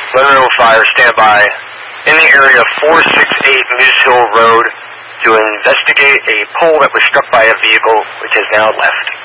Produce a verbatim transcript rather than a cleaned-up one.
Monroe Fire, stand by in the area of four sixty-eight Moose Hill Road to investigate a pole that was struck by a vehicle which has now left.